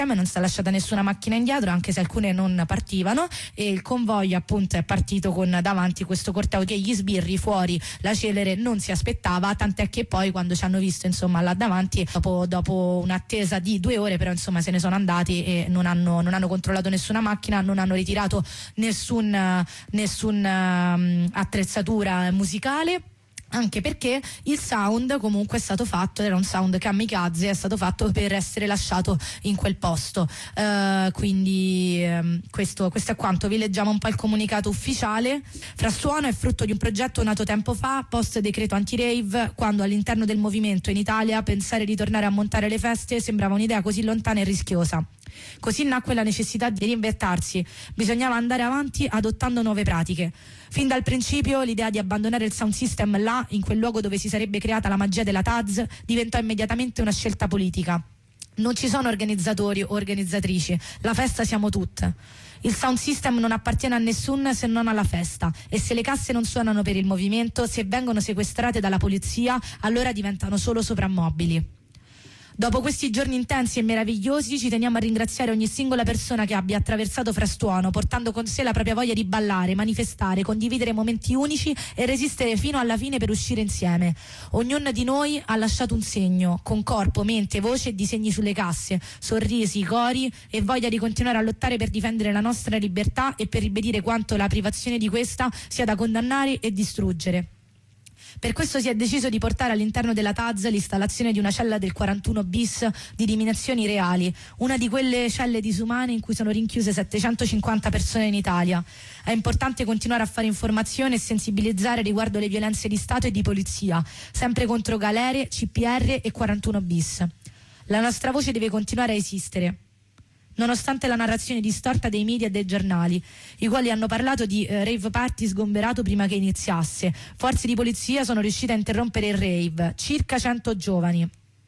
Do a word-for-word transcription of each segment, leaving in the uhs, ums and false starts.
non sta lasciata nessuna macchina indietro, anche se alcune non partivano, e il convoglio appunto è partito con davanti questo corteo che gli sbirri fuori la Celere non si aspettava, tant'è che poi quando ci hanno visto insomma là davanti, dopo, dopo un'attesa di due ore però insomma se ne sono andati e non hanno, non hanno controllato nessuna macchina, non hanno ritirato nessun, nessun um, attrezzatura musicale, anche perché il sound comunque è stato fatto, era un sound kamikaze, è stato fatto per essere lasciato in quel posto, uh, quindi um, questo, questo è quanto. Vi leggiamo un po' il comunicato ufficiale. Frastuono è frutto di un progetto nato tempo fa, post decreto anti-rave, quando all'interno del movimento in Italia pensare di tornare a montare le feste sembrava un'idea così lontana e rischiosa. Così nacque la necessità di reinventarsi, bisognava andare avanti adottando nuove pratiche. Fin dal principio l'idea di abbandonare il sound system là, in quel luogo dove si sarebbe creata la magia della Taz, diventò immediatamente una scelta politica. Non ci sono organizzatori o organizzatrici, la festa siamo tutte. Il sound system non appartiene a nessuno se non alla festa, e se le casse non suonano per il movimento, se vengono sequestrate dalla polizia, allora diventano solo soprammobili. Dopo questi giorni intensi e meravigliosi ci teniamo a ringraziare ogni singola persona che abbia attraversato Frastuono, portando con sé la propria voglia di ballare, manifestare, condividere momenti unici e resistere fino alla fine per uscire insieme. Ognuno di noi ha lasciato un segno, con corpo, mente, voce e disegni sulle casse, sorrisi, cori e voglia di continuare a lottare per difendere la nostra libertà e per ribadire quanto la privazione di questa sia da condannare e distruggere. Per questo si è deciso di portare all'interno della Taz l'installazione di una cella del quarantuno bis di dimensioni reali, una di quelle celle disumane in cui sono rinchiuse settecentocinquanta persone in Italia. È importante continuare a fare informazione e sensibilizzare riguardo le violenze di Stato e di polizia, sempre contro galere, C P R e quarantuno bis. La nostra voce deve continuare a esistere, nonostante la narrazione distorta dei media e dei giornali, i quali hanno parlato di eh, rave party sgomberato prima che iniziasse. Forze di polizia sono riuscite a interrompere il rave, circa cento giovani.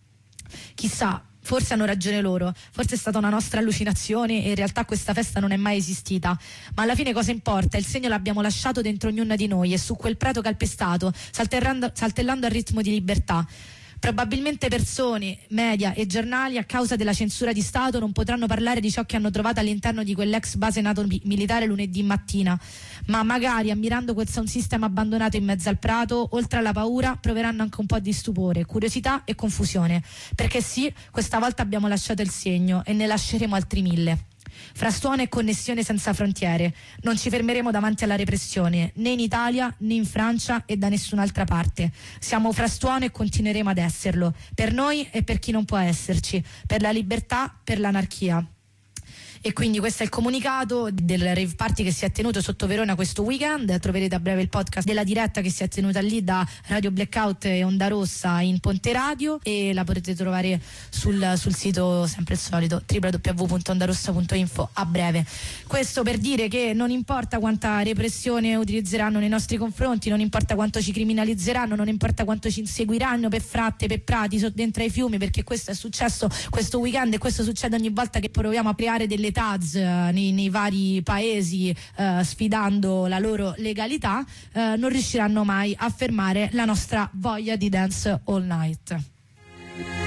Chissà, forse hanno ragione loro, forse è stata una nostra allucinazione e in realtà questa festa non è mai esistita, ma alla fine cosa importa? Il segno l'abbiamo lasciato dentro ognuna di noi e su quel prato calpestato, saltellando, saltellando al ritmo di libertà. Probabilmente persone, media e giornali a causa della censura di Stato non potranno parlare di ciò che hanno trovato all'interno di quell'ex base NATO militare lunedì mattina, ma magari ammirando quel sound system abbandonato in mezzo al prato, oltre alla paura proveranno anche un po' di stupore, curiosità e confusione, perché sì, questa volta abbiamo lasciato il segno e ne lasceremo altri mille. Frastuono e connessione senza frontiere. Non ci fermeremo davanti alla repressione, né in Italia né in Francia e da nessun'altra parte. Siamo Frastuono e continueremo ad esserlo, per noi e per chi non può esserci, per la libertà, per l'anarchia. E quindi questo è il comunicato del rave party che si è tenuto sotto Verona questo weekend. Troverete a breve il podcast della diretta che si è tenuta lì da Radio Blackout e Onda Rossa in Ponte Radio, e la potete trovare sul, sul sito sempre il solito w w w punto ondarossa punto info a breve. Questo per dire che non importa quanta repressione utilizzeranno nei nostri confronti, non importa quanto ci criminalizzeranno, non importa quanto ci inseguiranno per fratte, per prati, dentro ai fiumi, perché questo è successo questo weekend e questo succede ogni volta che proviamo a creare delle Taz nei, nei vari paesi uh, sfidando la loro legalità, uh, non riusciranno mai a fermare la nostra voglia di dance all night.